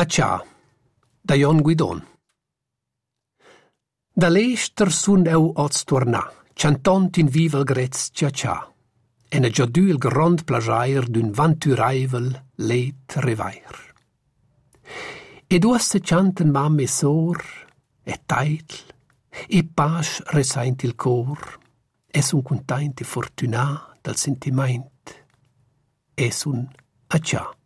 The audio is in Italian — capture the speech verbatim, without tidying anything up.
Accià, da Jon Guidon. Da l'ester sun eu oz tornà, chantant in vivel grez ciaccià, e ne giadù il grand plagiair d'un vanturaivel leit revair. Ed uosse chanten mam e sor, e taitl, e pas resaint il cor, e sun containt e fortunà dal sentiment, e sun accià.